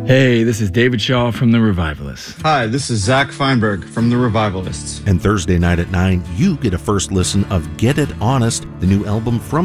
Hey, this is David Shaw from The Revivalists. Hi, this is Zach Feinberg from The Revivalists. And Thursday night at 9, you get a first listen of Get It Honest, the new album from